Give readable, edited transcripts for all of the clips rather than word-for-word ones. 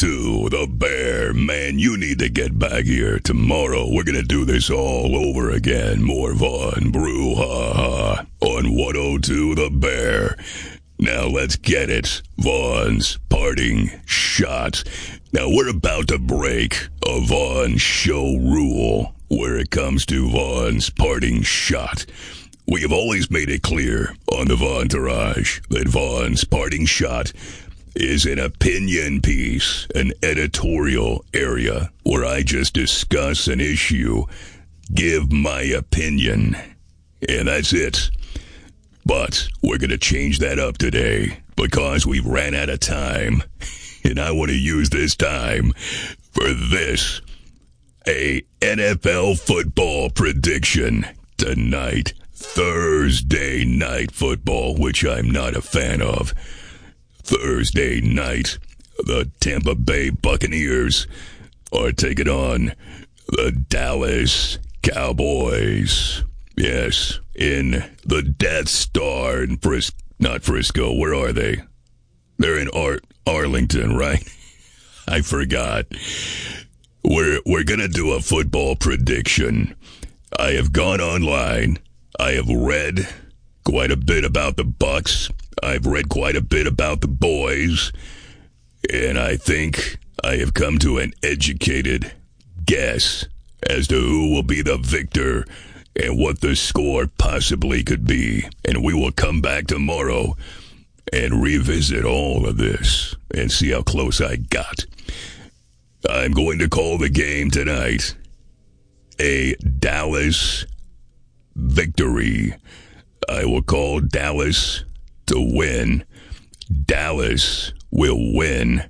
102, The Bear. Man, you need to get back here tomorrow. We're going to do this all over again. More Vaughn, Brew, ha, on 102, The Bear. Now let's get it. Vaughn's parting shot. Now we're about to break a Vaughn show rule where it comes to Vaughn's parting shot. We have always made it clear on the Vaughntourage that Vaughn's parting shot is an opinion piece, an editorial area where I just discuss an issue, give my opinion, and that's it. But we're going to change that up today because we ran out of time, and I want to use this time for this. A NFL football prediction tonight, Thursday night football, which I'm not a fan of. Thursday night, the Tampa Bay Buccaneers are taking on the Dallas Cowboys. Yes, in the Death Star in not Frisco. Where are they? They're in Arlington, right? I forgot. We're going to do a football prediction. I have gone online. I have read quite a bit about the Bucs. I've read quite a bit about the boys. And I think I have come to an educated guess as to who will be the victor and what the score possibly could be. And we will come back tomorrow and revisit all of this and see how close I got. I'm going to call the game tonight a Dallas victory. I will call Dallas to win. Dallas will win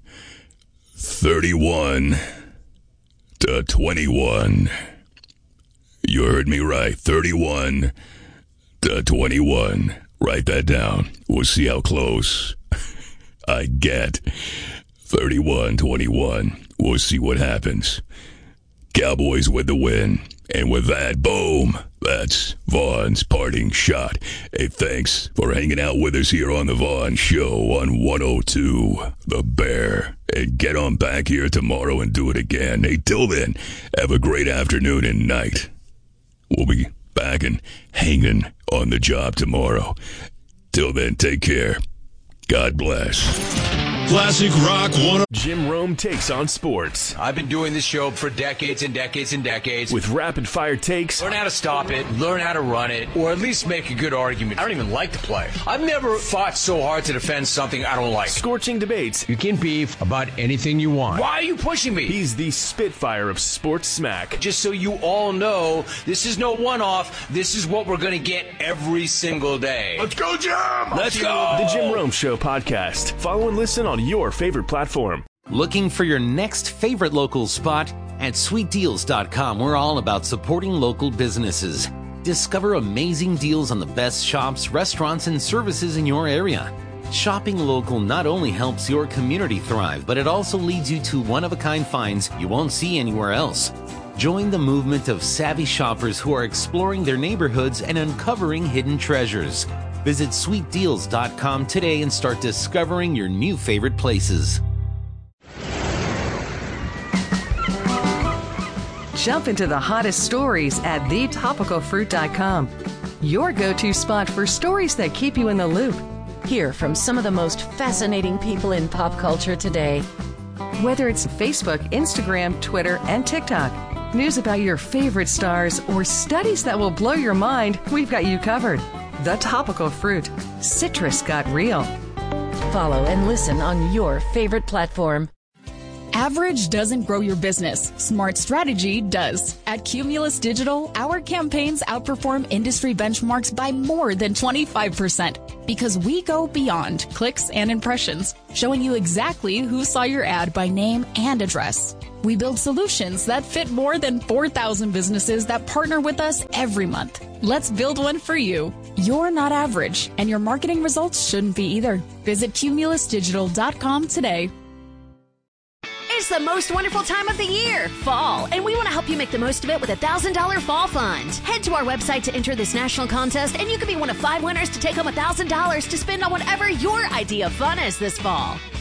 31-21. You heard me right. 31-21. Write that down. We'll see how close I get. 31-21. We'll see what happens. Cowboys with the win. And with that, boom, that's Vaughn's parting shot. Hey, thanks for hanging out with us here on the Vaughn Show on 102, The Bear. And get on back here tomorrow and do it again. Hey, till then, have a great afternoon and night. We'll be back and hanging on the job tomorrow. Till then, take care. God bless. Classic Rock 1. Jim Rome takes on sports. I've been doing this show for decades and decades and decades. With rapid-fire takes. Learn how to stop it, learn how to run it, or at least make a good argument. I don't even like to play. I've never fought so hard to defend something I don't like. Scorching debates. You can beef about anything you want. Why are you pushing me? He's the Spitfire of sports smack. Just so you all know, this is no one-off. This is what we're going to get every single day. Let's go, Jim! Let's go! The Jim Rome Show podcast. Follow and listen on your favorite platform. Looking for your next favorite local spot? At sweetdeals.com, we're all about supporting local businesses. Discover amazing deals on the best shops, restaurants, and services in your area. Shopping local not only helps your community thrive, but it also leads you to one-of-a-kind finds you won't see anywhere else. Join the movement of savvy shoppers who are exploring their neighborhoods and uncovering hidden treasures. Visit sweetdeals.com today and start discovering your new favorite places. Jump into the hottest stories at thetopicalfruit.com. Your go-to spot for stories that keep you in the loop. Hear from some of the most fascinating people in pop culture today. Whether it's Facebook, Instagram, Twitter, and TikTok, news about your favorite stars, or studies that will blow your mind, we've got you covered. The Topical Fruit. Citrus got real. Follow and listen on your favorite platform. Average doesn't grow your business. Smart strategy does. At Cumulus Digital, our campaigns outperform industry benchmarks by more than 25% because we go beyond clicks and impressions, showing you exactly who saw your ad by name and address. We build solutions that fit more than 4,000 businesses that partner with us every month. Let's build one for you. You're not average, and your marketing results shouldn't be either. Visit cumulusdigital.com today. It's the most wonderful time of the year, fall, and we want to help you make the most of it with a $1,000 fall fund. Head to our website to enter this national contest, and you could be one of 5 winners to take home $1,000 to spend on whatever your idea of fun is this fall.